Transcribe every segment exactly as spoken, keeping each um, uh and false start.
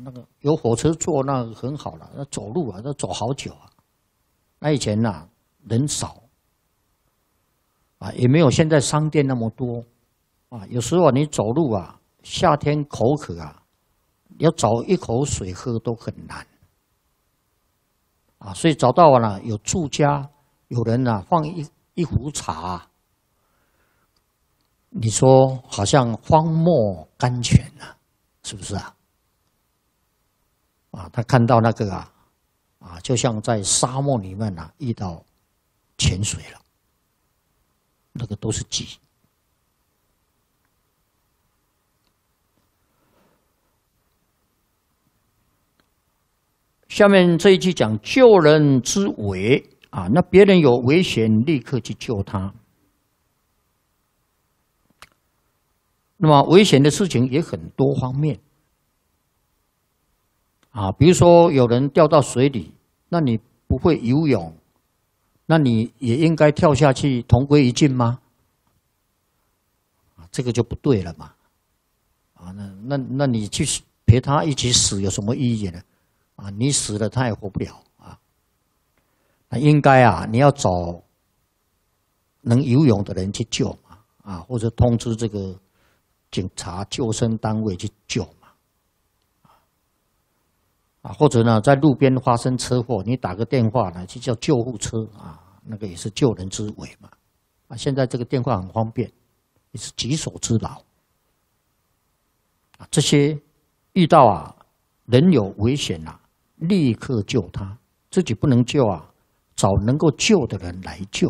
那个有火车坐那很好了，那走路啊，要走好久啊。那以前呐、啊、人少啊，也没有现在商店那么多啊。有时候你走路啊，夏天口渴啊，要找一口水喝都很难啊。所以找到了有住家，有人啊放一一壶茶，你说好像荒漠甘泉啊，是不是啊？啊，他看到那个啊。啊，就像在沙漠里面啊遇到泉水了，那个都是记。下面这一句讲救人之危啊，那别人有危险，立刻去救他。那么危险的事情也很多方面。啊，比如说有人掉到水里，那你不会游泳，那你也应该跳下去同归于尽吗？啊，这个就不对了嘛。啊，那那那你去陪他一起死有什么意义呢？啊，你死了他也活不了啊。那应该啊，你要找能游泳的人去救嘛，啊，或者通知这个警察救生单位去救。啊，或者呢，在路边发生车祸，你打个电话呢，去叫救护车啊，那个也是救人之危嘛。啊，现在这个电话很方便，也是举手之劳。啊，这些遇到啊人有危险啊，立刻救他，自己不能救啊，找能够救的人来救。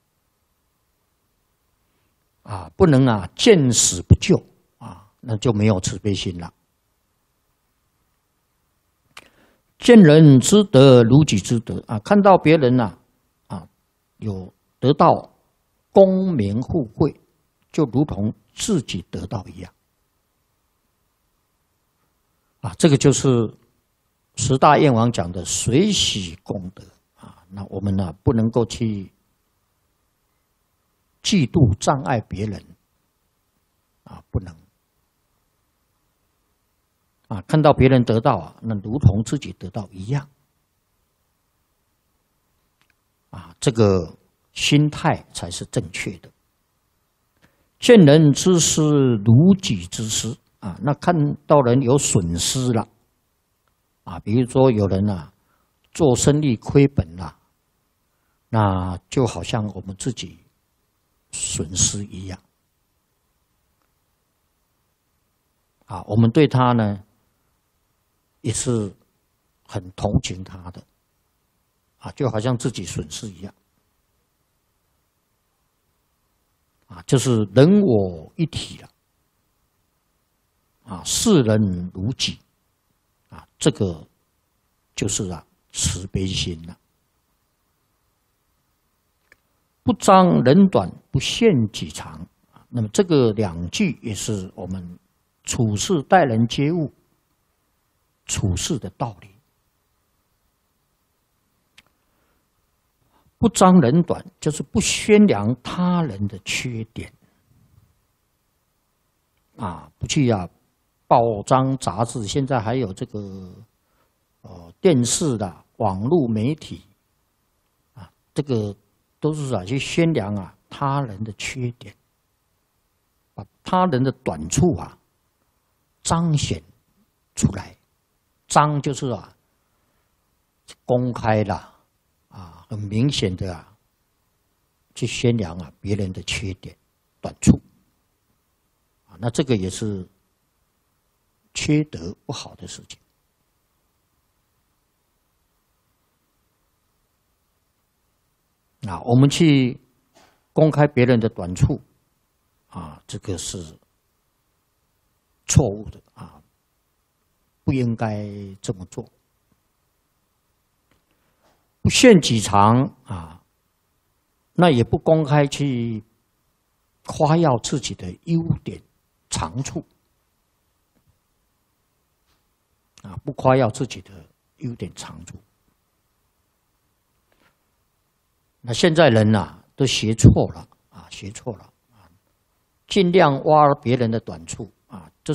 啊，不能啊见死不救啊，那就没有慈悲心了。见人之德如己之德啊，看到别人呐 啊, 啊有得到功名富贵，就如同自己得到一样啊。这个就是十大愿王讲的随喜功德啊。那我们呢不能够去嫉妒障碍别人啊，不能。啊，看到别人得到啊，那如同自己得到一样。啊，这个心态才是正确的。见人之失如己之失啊，那看到人有损失了，啊，比如说有人啊做生意亏本了，那就好像我们自己损失一样。啊，我们对他呢。也是很同情他的，啊，就好像自己损失一样，啊，就是人我一体了，啊，视人如己，啊，这个就是啊慈悲心了。不彰人短，不限己长，那么这个两句也是我们处事待人接物。处事的道理，不彰人短，就是不宣扬他人的缺点，啊，不去啊，报章杂志，现在还有这个呃电视的网络媒体，啊，这个都是啊去宣扬啊他人的缺点，把他人的短处啊彰显出来。彰就是啊，公开的啊，很明显的啊，去宣扬啊别人的缺点、短处啊，那这个也是缺德不好的事情啊。我们去公开别人的短处啊，这个是错误的啊。不应该这么做，不限己长啊，那也不公开去夸耀自己的优点长处啊，不夸耀自己的优点长处。那现在人呐、啊、都学错了啊，学错了啊，尽量挖别人的短处